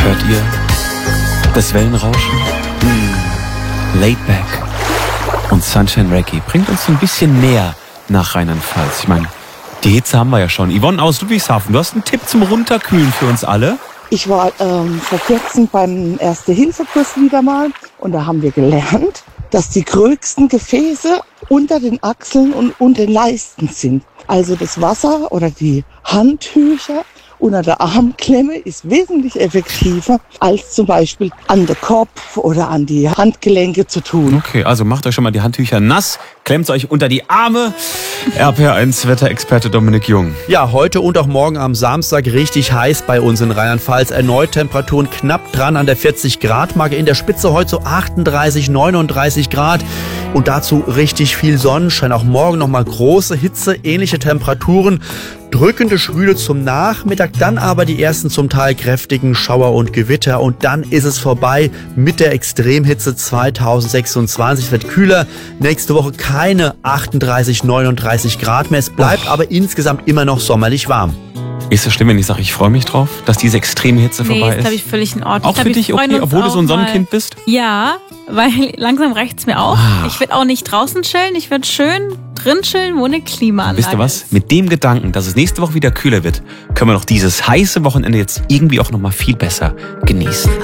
Hört ihr das Wellenrauschen? Laid back und Sunshine Reggae bringt uns so ein bisschen näher nach Rheinland-Pfalz. Ich meine, die Hitze haben wir ja schon. Yvonne aus Ludwigshafen, du hast einen Tipp zum Runterkühlen für uns alle? Ich war vor kurzem beim Erste-Hilfe-Kurs wieder mal und da haben wir gelernt, dass die größten Gefäße unter den Achseln und unter den Leisten sind. Also das Wasser oder die Handtücher unter der Armklemme ist wesentlich effektiver, als zum Beispiel an den Kopf oder an die Handgelenke zu tun. Okay, also macht euch schon mal die Handtücher nass, klemmt euch unter die Arme. RPR1 Wetterexperte Dominik Jung. Ja, heute und auch morgen am Samstag richtig heiß bei uns in Rheinland-Pfalz. Erneut Temperaturen knapp dran an der 40-Grad-Marke. In der Spitze heute so 38, 39 Grad. Und dazu richtig viel Sonnenschein. Auch morgen nochmal große Hitze, ähnliche Temperaturen. Drückende Schwüle zum Nachmittag, dann aber die ersten zum Teil kräftigen Schauer und Gewitter. Und dann ist es vorbei mit der Extremhitze 2026. Es wird kühler. Nächste Woche keine 38, 39 Grad mehr. Es bleibt aber insgesamt immer noch sommerlich warm. Ist das schlimm, wenn ich sage, ich freue mich drauf, dass diese extreme Hitze vorbei ist? Nee, ist, glaube ich, völlig in Ordnung. Auch für dich okay, obwohl du so ein Sonnenkind bist? Ja, weil langsam reicht's mir auch. Ich will auch nicht draußen chillen, ich will schön drin chillen, wo eine Klimaanlage ist. Wisst ihr was? Mit dem Gedanken, dass es nächste Woche wieder kühler wird, können wir noch dieses heiße Wochenende jetzt irgendwie auch noch mal viel besser genießen.